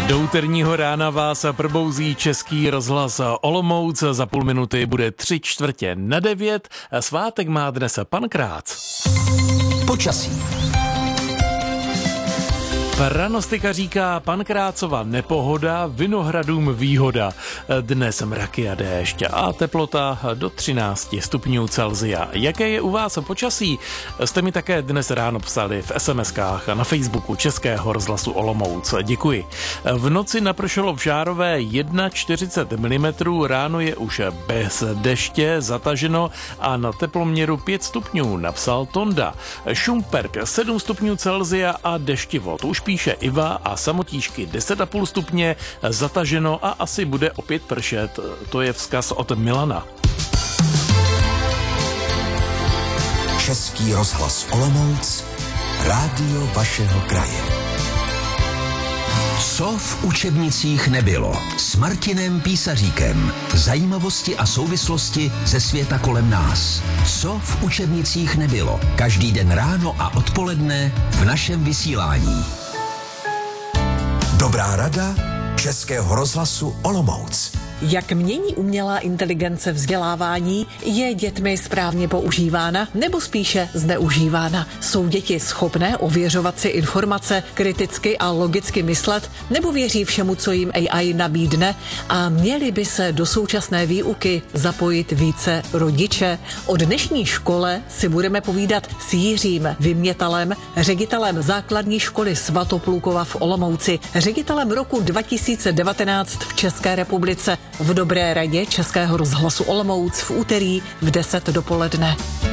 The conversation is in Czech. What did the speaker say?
Do úterního rána vás probouzí Český rozhlas Olomouc. Za půl minuty bude 8:45. Svátek má dnes pan Krác. Počasí. Pranostika říká pan Krácova nepohoda, Vinohradům výhoda. Dnes mraky a déšť a teplota do 13 stupňů Celsia. Jaké je u vás počasí? Jste mi také dnes ráno psali v SMS-kách a na Facebooku Českého rozhlasu Olomouc. Děkuji. V noci napršelo v Žárové 41 mm, ráno je už bez deště, zataženo a na teploměru 5 stupňů, napsal Tonda. Šumperk 7 stupňů Celsia a deštivod. Už píše Iva a Samotíšky 10,5 stupně, zataženo a asi bude opět pršet. To je vzkaz od Milana. Český rozhlas Olomouc, rádio vašeho kraje. Co v učebnicích nebylo? S Martinem Písaříkem. Zajímavosti a souvislosti ze světa kolem nás. Co v učebnicích nebylo? Každý den ráno a odpoledne v našem vysílání. Dobrá rada Českého rozhlasu Olomouc. Jak mění umělá inteligence vzdělávání? Je dětmi správně používána nebo spíše zneužívána? Jsou děti schopné ověřovat si informace, kriticky a logicky myslet, nebo věří všemu, co jim AI nabídne? A měli by se do současné výuky zapojit více rodiče? O dnešní škole si budeme povídat s Jiřím Vymětalem, ředitelem základní školy Svatoplukova v Olomouci, ředitelem roku 2019 v České republice. V Dobré radě Českého rozhlasu Olomouc v úterý v 10 dopoledne.